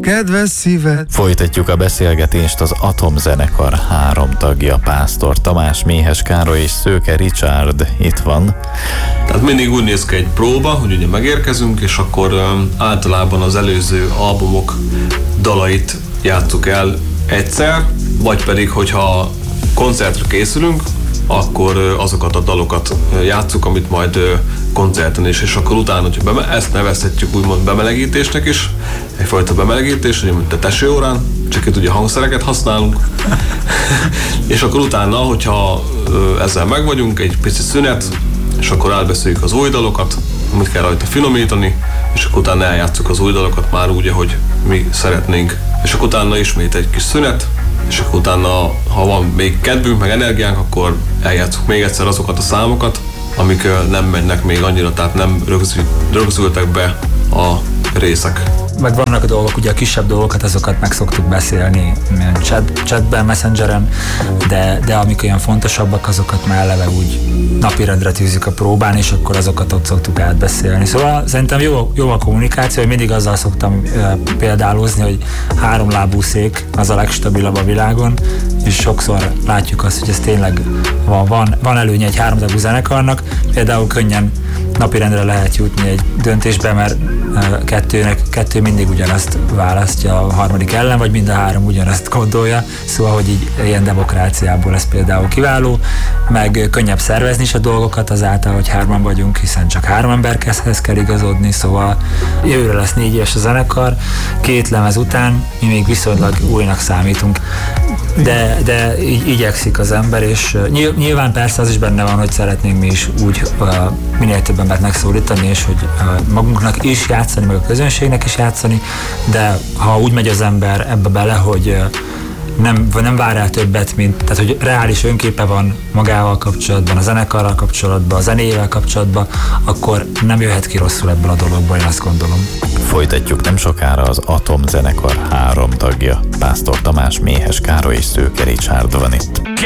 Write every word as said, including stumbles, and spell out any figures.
kedves szíved. Folytatjuk a beszélgetést az Atomzenekar három tagja, Pásztor Tamás, Méhes Károly és Szőke Richard itt van. Tehát mindig úgy néz ki egy próba, hogy ugye megérkezünk, és akkor um, általában az előző albumok dalait játsszuk el egyszer, vagy pedig, hogyha koncertre készülünk, akkor azokat a dalokat játsszuk, amit majd koncerten is, és akkor utána, hogy beme- ezt nevezhetjük úgymond bemelegítésnek is, egyfajta bemelegítés, ugye, mint a tesőórán, csak itt ugye hangszereket használunk, és akkor utána, hogyha ezzel megvagyunk, egy pici szünet, és akkor elbeszéljük az új dalokat, amit kell rajta finomítani, és akkor utána eljátszuk az új dalokat már úgy, ahogy mi szeretnénk. És akkor utána ismét egy kis szünet, és akkor utána, ha van még kedvünk, meg energiánk, akkor eljátszuk még egyszer azokat a számokat, amik nem mennek még annyira, tehát nem rögzültek be a részek. Meg vannak a dolgok, ugye a kisebb dolgokat, azokat meg szoktuk beszélni chat, chatben, messengeren, de, de amik olyan fontosabbak, azokat már eleve úgy napirendre tűzik a próbán, és akkor azokat ott szoktuk átbeszélni. Szóval szerintem jó, jó a kommunikáció, hogy mindig azzal szoktam e, példálozni, hogy háromlábú szék az a legstabilabb a világon, és sokszor látjuk azt, hogy ez tényleg van, van, van előnye egy háromtagú zenekarnak, például könnyen napirendre lehet jutni egy döntésbe, mert e, kettőnek, kettő mindig ugyanazt választja a harmadik ellen, vagy mind a három ugyanazt gondolja, szóval, hogy így ilyen demokráciából ez például kiváló, meg könnyebb szervezni is a dolgokat azáltal, hogy hárman vagyunk, hiszen csak három emberhez kell igazodni, szóval jövőre lesz négy éves a zenekar, két lemez után mi még viszonylag újnak számítunk, de, de így igyekszik az ember, és nyilván persze az is benne van, hogy szeretnénk mi is úgy uh, minél több embert megszólítani, és hogy uh, magunknak is játszani, meg a közönségnek is játszani, de ha úgy megy az ember ebbe bele, hogy uh, nem, nem vár el többet, mint, tehát hogy reális önképe van magával kapcsolatban, a zenekarral kapcsolatban, a zenével kapcsolatban, akkor nem jöhet ki rosszul ebből a dologból, én azt gondolom. Folytatjuk nem sokára az Atomzenekar három tagja, Pásztor Tamás, Méhes Károly és Szőke Richard van itt.